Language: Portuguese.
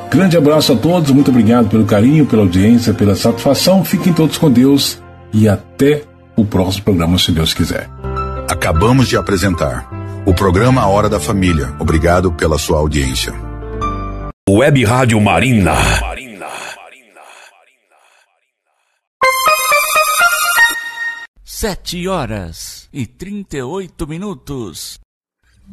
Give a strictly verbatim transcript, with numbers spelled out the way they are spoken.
Grande abraço a todos, muito obrigado pelo carinho, pela audiência, pela satisfação. Fiquem todos com Deus e até o próximo programa, se Deus quiser. Acabamos de apresentar o programa A Hora da Família. Obrigado pela sua audiência. Web Rádio Marina. Sete horas e trinta e oito minutos.